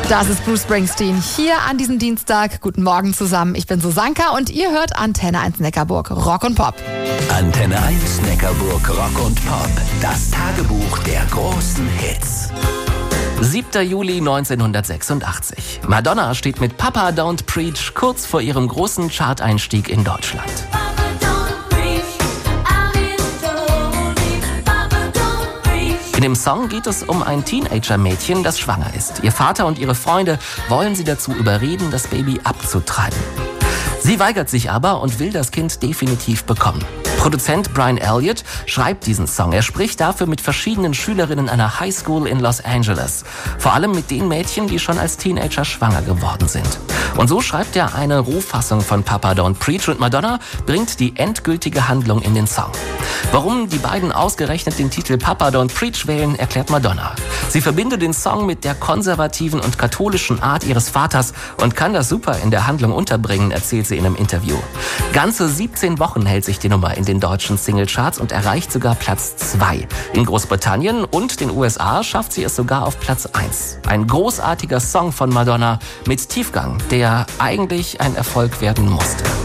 Das ist Bruce Springsteen hier an diesem Dienstag. Guten Morgen zusammen, ich bin Susanka und ihr hört Antenne 1 Neckarburg, Rock und Pop. Antenne 1 Neckarburg, Rock und Pop, das Tagebuch der großen Hits. 7. Juli 1986. Madonna steht mit Papa Don't Preach kurz vor ihrem großen Charteinstieg in Deutschland. In dem Song geht es um ein Teenager-Mädchen, das schwanger ist. Ihr Vater und ihre Freunde wollen sie dazu überreden, das Baby abzutreiben. Sie weigert sich aber und will das Kind definitiv bekommen. Produzent Brian Elliott schreibt diesen Song. Er spricht dafür mit verschiedenen Schülerinnen einer Highschool in Los Angeles. Vor allem mit den Mädchen, die schon als Teenager schwanger geworden sind. Und so schreibt er eine Rohfassung von Papa Don't Preach und Madonna bringt die endgültige Handlung in den Song. Warum die beiden ausgerechnet den Titel Papa Don't Preach wählen, erklärt Madonna. Sie verbindet den Song mit der konservativen und katholischen Art ihres Vaters und kann das super in der Handlung unterbringen, erzählt sie in einem Interview. Ganze 17 Wochen hält sich die Nummer in den deutschen Singlecharts und erreicht sogar Platz 2. In Großbritannien und den USA schafft sie es sogar auf Platz 1. Ein großartiger Song von Madonna mit Tiefgang, der eigentlich ein Erfolg werden musste.